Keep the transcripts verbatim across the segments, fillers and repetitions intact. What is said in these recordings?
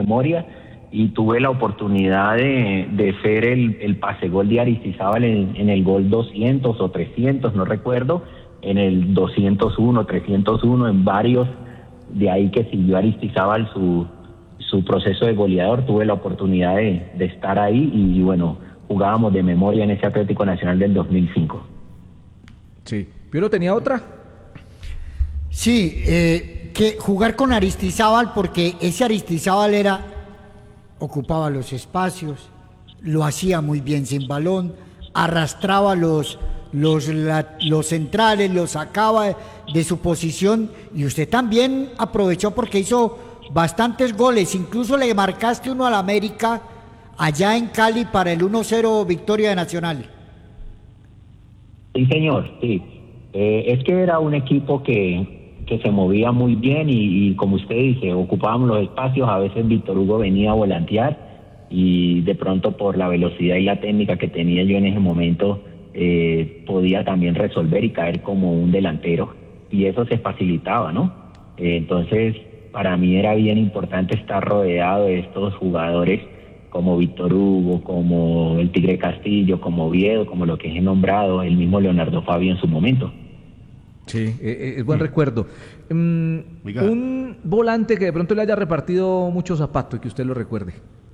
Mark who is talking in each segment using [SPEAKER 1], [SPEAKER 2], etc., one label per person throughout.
[SPEAKER 1] memoria, y tuve la oportunidad de, de ser el, el pasegol de Aristizábal en, en el gol doscientos o trescientos, no recuerdo, en el doscientos uno, trescientos uno, en varios, de ahí que siguió Aristizábal su, su proceso de goleador. Tuve la oportunidad de, de estar ahí y, y bueno, jugábamos de memoria en ese Atlético Nacional del dos mil cinco.
[SPEAKER 2] Sí. ¿Piero tenía otra?
[SPEAKER 3] Sí, eh, que jugar con Aristizábal, porque ese Aristizábal era, ocupaba los espacios, lo hacía muy bien sin balón, arrastraba los, los, la, los centrales, los sacaba de su posición, y usted también aprovechó porque hizo bastantes goles, incluso le marcaste uno al América allá en Cali para el uno cero victoria de Nacional.
[SPEAKER 1] Sí, señor, sí. Eh, es que era un equipo que, que se movía muy bien y, y como usted dice, ocupábamos los espacios. A veces Víctor Hugo venía a volantear y de pronto por la velocidad y la técnica que tenía yo en ese momento eh, podía también resolver y caer como un delantero, y eso se facilitaba, ¿no? Eh, entonces para mí era bien importante estar rodeado de estos jugadores como Víctor Hugo, como el Tigre Castillo, como Oviedo, como lo que he nombrado, el mismo Leonardo Fabio en su momento.
[SPEAKER 2] Sí, es buen recuerdo. Um, un volante que de pronto le haya repartido muchos zapatos y que usted lo recuerde.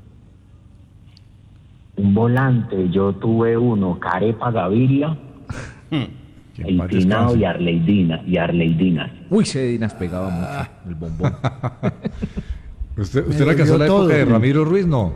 [SPEAKER 1] Un volante, yo tuve uno, Carepa Gaviria, el Tinao y Arleidina, y Arleidinas.
[SPEAKER 2] Uy, ese Dinas pegaba mucho, el bombón.
[SPEAKER 4] ¿Usted, usted le alcanzó la época todo. de Ramiro Ruiz, no?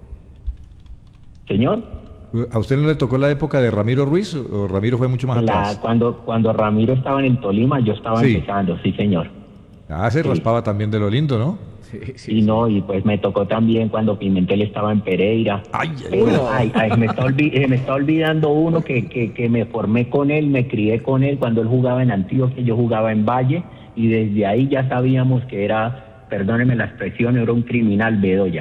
[SPEAKER 1] Señor.
[SPEAKER 4] ¿A usted no le tocó la época de Ramiro Ruiz o Ramiro fue mucho más
[SPEAKER 1] la,
[SPEAKER 4] atrás?
[SPEAKER 1] Cuando, cuando Ramiro estaba en el Tolima, yo estaba sí. empezando, sí señor.
[SPEAKER 4] Ah, se sí. raspaba también de lo lindo, ¿no?
[SPEAKER 1] Sí, sí, y no, y pues me tocó también cuando Pimentel estaba en Pereira.
[SPEAKER 4] Ay,
[SPEAKER 1] ay, ay, ay me, está olvid- me está olvidando uno que, que, que me formé con él, me crié con él cuando él jugaba en Antioquia, yo jugaba en Valle, y desde ahí ya sabíamos que era, perdónenme la expresión, era un criminal Bedoya.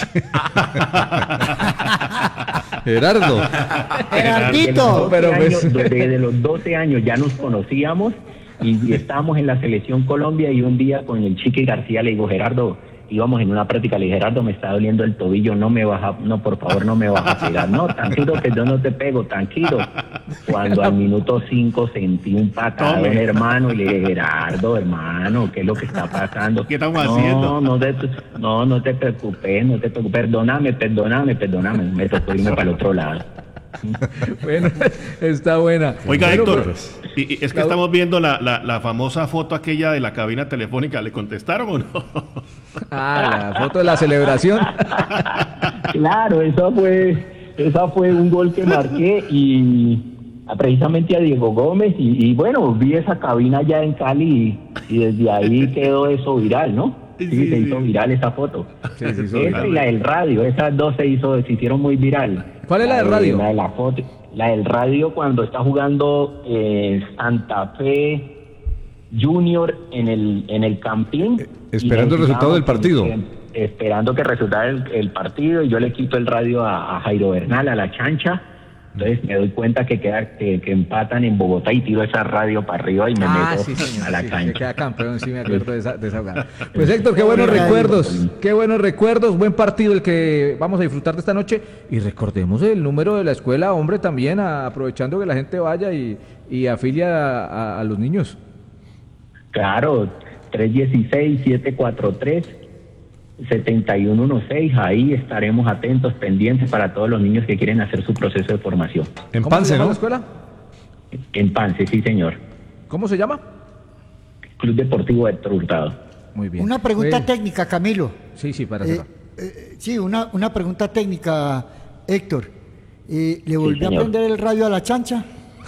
[SPEAKER 4] Gerardo.
[SPEAKER 3] Gerardito.
[SPEAKER 1] Pero pues... Desde los doce años ya nos conocíamos y, y estábamos en la Selección Colombia, y un día con el Chiqui García le digo, Gerardo, íbamos en una práctica, le dije, Gerardo, me está doliendo el tobillo, no me vas a, no, por favor, no me vas a pegar. No, tranquilo, que yo no te pego, tranquilo. Cuando al minuto cinco sentí un patadón, Tome. hermano, y le dije, Gerardo, hermano, ¿qué es lo que está pasando?
[SPEAKER 5] ¿Qué estamos
[SPEAKER 1] no,
[SPEAKER 5] haciendo?
[SPEAKER 1] No, te, no, no te preocupes, no te preocupes, perdóname, perdóname, perdóname, me tocó irme para el otro lado.
[SPEAKER 2] Bueno, está buena.
[SPEAKER 5] Oiga,
[SPEAKER 2] bueno,
[SPEAKER 5] Héctor,
[SPEAKER 2] pues,
[SPEAKER 5] y, y es que la... estamos viendo la, la, la famosa foto aquella de la cabina telefónica, ¿le contestaron o no?
[SPEAKER 2] Ah, la foto de la celebración.
[SPEAKER 1] Claro, esa fue, esa fue un gol que marqué y precisamente a Diego Gómez, y, y bueno, vi esa cabina ya en Cali y, y desde ahí quedó eso viral, ¿no? Sí, sí, se hizo viral esa foto. Sí, se hizo esa viral. Y la del radio, esas dos se hizo, se hicieron muy viral.
[SPEAKER 2] ¿Cuál es la, la del radio?
[SPEAKER 1] La de la foto, la del radio cuando está jugando eh, Santa Fe Junior en el en el Campín.
[SPEAKER 4] Eh, esperando el resultado del partido.
[SPEAKER 1] Que, esperando que resultara el, el partido, y yo le quito el radio a, a Jairo Bernal, a la chancha. Entonces me doy cuenta que queda que, que empatan en Bogotá, y tiro esa radio para arriba y me
[SPEAKER 2] ah,
[SPEAKER 1] meto
[SPEAKER 2] sí, señor,
[SPEAKER 1] a la
[SPEAKER 2] sí,
[SPEAKER 1] cancha.
[SPEAKER 2] Se queda campeón, sí me acuerdo de esa, de esa jugada. Pues Héctor, qué buenos recuerdos, qué buenos recuerdos, buen partido el que vamos a disfrutar de esta noche, y recordemos el número de la escuela, hombre, también, a, aprovechando que la gente vaya y, y afilia a, a, a los niños.
[SPEAKER 1] Claro, tres uno seis, siete cuatro tres, siete uno uno seis, ahí estaremos atentos, pendientes para todos los niños que quieren hacer su proceso de formación.
[SPEAKER 4] En Pance, ¿no?
[SPEAKER 2] la escuela?
[SPEAKER 1] En Pance, sí señor.
[SPEAKER 2] ¿Cómo se llama?
[SPEAKER 1] Club Deportivo Héctor Hurtado.
[SPEAKER 3] Muy bien. Una pregunta bueno. técnica, Camilo.
[SPEAKER 2] Sí, sí, para hacerlo.
[SPEAKER 3] Eh, eh, sí, una, una pregunta técnica, Héctor. Eh, ¿Le volvió sí, a prender el radio a la chancha?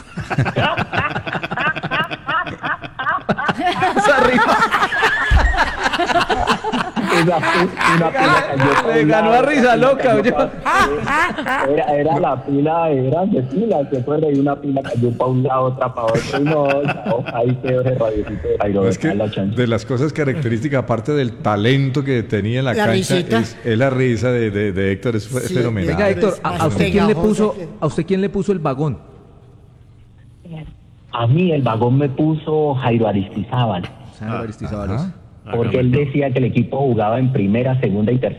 [SPEAKER 1] Una, una pila cayó
[SPEAKER 2] le ganó a risa loca.
[SPEAKER 1] Era, era la pila, eran de pilas, ¿se acuerda? Y una pila cayó para un lado, otra para otro, y no, ahí quedó ese radiocito de Jairo.
[SPEAKER 4] Es que de las cosas características, aparte del talento que tenía en la, la cancha, es, es la risa de, de, de Héctor, es, sí, fenomenal.
[SPEAKER 2] Venga, Héctor, ¿a, a usted quién le puso, a usted quién le puso el vagón?
[SPEAKER 1] A mí el vagón me puso Jairo Aristizábal.
[SPEAKER 2] Jairo Aristizábal.
[SPEAKER 1] Porque él decía que el equipo jugaba en primera, segunda y tercera